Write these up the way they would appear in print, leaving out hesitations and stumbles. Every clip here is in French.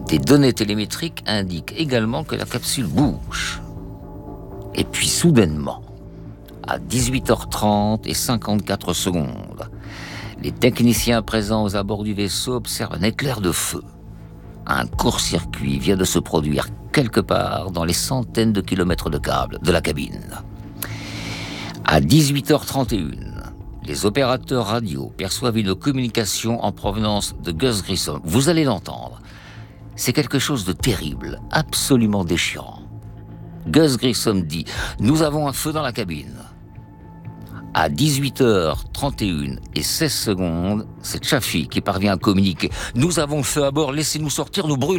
Des données télémétriques indiquent également que la capsule bouge. Et puis soudainement, à 18h30 et 54 secondes, les techniciens présents aux abords du vaisseau observent un éclair de feu. Un court-circuit vient de se produire quelque part dans les centaines de kilomètres de câbles de la cabine. À 18h31, les opérateurs radio perçoivent une communication en provenance de Gus Grissom. Vous allez l'entendre. C'est quelque chose de terrible, absolument déchirant. Gus Grissom dit « Nous avons un feu dans la cabine ». À 18h31 et 16 secondes, c'est Chaffee qui parvient à communiquer « Nous avons le feu à bord, laissez-nous sortir, nous brûlons ».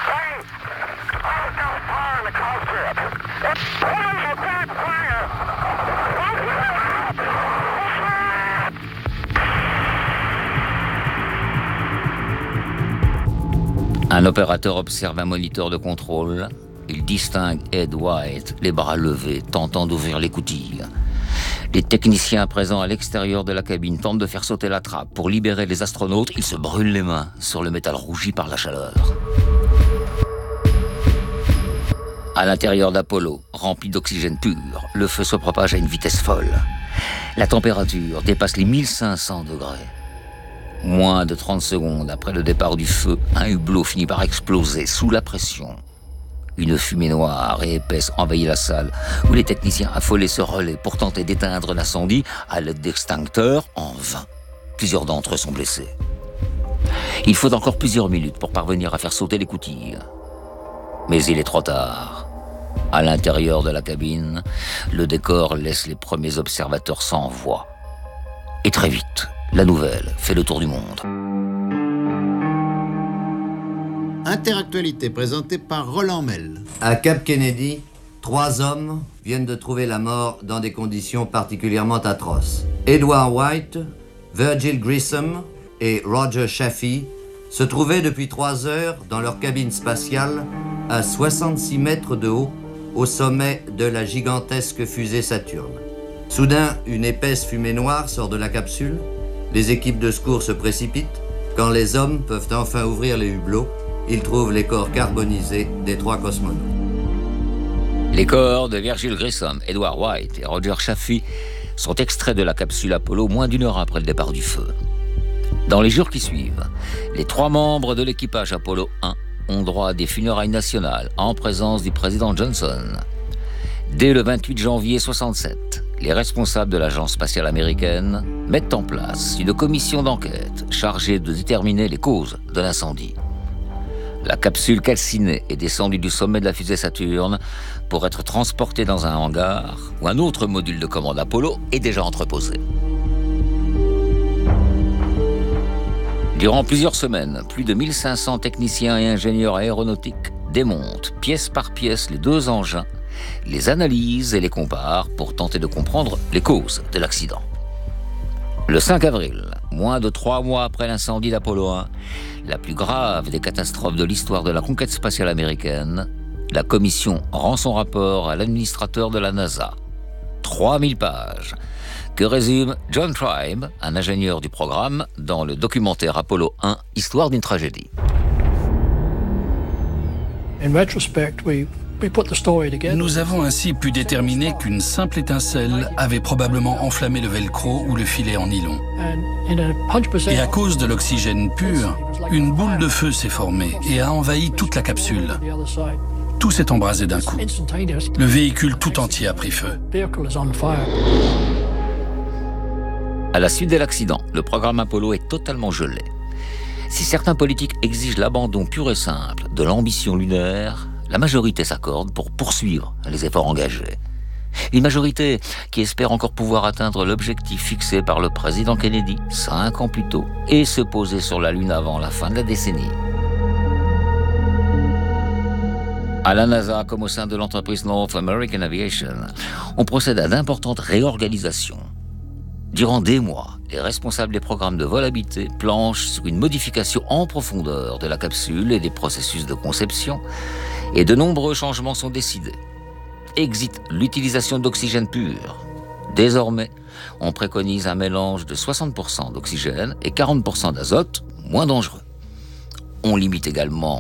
Un opérateur observe un moniteur de contrôle. Il distingue Ed White, les bras levés, tentant d'ouvrir l'écoutille. Les techniciens présents à l'extérieur de la cabine tentent de faire sauter la trappe. Pour libérer les astronautes, ils se brûlent les mains sur le métal rougi par la chaleur. À l'intérieur d'Apollo, rempli d'oxygène pur, le feu se propage à une vitesse folle. La température dépasse les 1500 degrés. Moins de 30 secondes après le départ du feu, un hublot finit par exploser sous la pression. Une fumée noire et épaisse envahit la salle, où les techniciens affolés se relaient pour tenter d'éteindre l'incendie à l'aide d'extincteurs en vain. Plusieurs d'entre eux sont blessés. Il faut encore plusieurs minutes pour parvenir à faire sauter l'écoutille. Mais il est trop tard. À l'intérieur de la cabine, le décor laisse les premiers observateurs sans voix. Et très vite, la nouvelle fait le tour du monde. Interactualité présentée par Roland Mel. À Cap Kennedy, 3 hommes viennent de trouver la mort dans des conditions particulièrement atroces. Edward White, Virgil Grissom et Roger Chaffee se trouvaient depuis 3 heures dans leur cabine spatiale à 66 mètres de haut au sommet de la gigantesque fusée Saturne. Soudain, une épaisse fumée noire sort de la capsule. Les équipes de secours se précipitent. Quand les hommes peuvent enfin ouvrir les hublots, ils trouvent les corps carbonisés des 3 cosmonautes. Les corps de Virgil Grissom, Edward White et Roger Chaffee sont extraits de la capsule Apollo moins d'1 heure après le départ du feu. Dans les jours qui suivent, les 3 membres de l'équipage Apollo 1 ont droit à des funérailles nationales en présence du président Johnson. Dès le 28 janvier 1967, les responsables de l'agence spatiale américaine mettent en place une commission d'enquête chargée de déterminer les causes de l'incendie. La capsule calcinée est descendue du sommet de la fusée Saturne pour être transportée dans un hangar où un autre module de commande Apollo est déjà entreposé. Durant plusieurs semaines, plus de 1500 techniciens et ingénieurs aéronautiques démontent pièce par pièce les 2 engins, les analysent et les comparent pour tenter de comprendre les causes de l'accident. Le 5 avril, moins de 3 mois après l'incendie d'Apollo 1, la plus grave des catastrophes de l'histoire de la conquête spatiale américaine, la commission rend son rapport à l'administrateur de la NASA. 3000 pages, que résume John Tribe, un ingénieur du programme, dans le documentaire Apollo 1, Histoire d'une tragédie. Nous avons ainsi pu déterminer qu'une simple étincelle avait probablement enflammé le velcro ou le filet en nylon. Et à cause de l'oxygène pur, une boule de feu s'est formée et a envahi toute la capsule. Tout s'est embrasé d'un coup. Le véhicule tout entier a pris feu. À la suite de l'accident, le programme Apollo est totalement gelé. Si certains politiques exigent l'abandon pur et simple de l'ambition lunaire, la majorité s'accorde pour poursuivre les efforts engagés. Une majorité qui espère encore pouvoir atteindre l'objectif fixé par le président Kennedy 5 ans plus tôt et se poser sur la Lune avant la fin de la décennie. À la NASA, comme au sein de l'entreprise North American Aviation, on procède à d'importantes réorganisations. Durant des mois, les responsables des programmes de vol habité planchent sur une modification en profondeur de la capsule et des processus de conception, et de nombreux changements sont décidés. Exit l'utilisation d'oxygène pur. Désormais, on préconise un mélange de 60% d'oxygène et 40% d'azote, moins dangereux. On limite également